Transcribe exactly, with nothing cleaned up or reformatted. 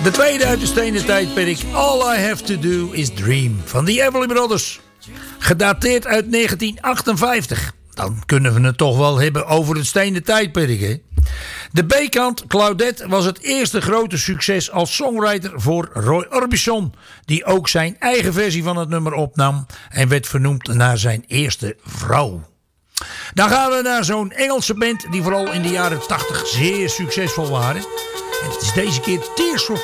De tweede uit de stenen tijdperk, All I Have To Do Is Dream van The Everly Brothers. Gedateerd uit negentien achtenvijftig. Dan kunnen we het toch wel hebben over het stenen tijdperk, hè? De B-kant, Claudette, was het eerste grote succes als songwriter voor Roy Orbison, die ook zijn eigen versie van het nummer opnam en werd vernoemd naar zijn eerste vrouw. Dan gaan we naar zo'n Engelse band die vooral in de jaren tachtig zeer succesvol waren. En het is deze keer Tears for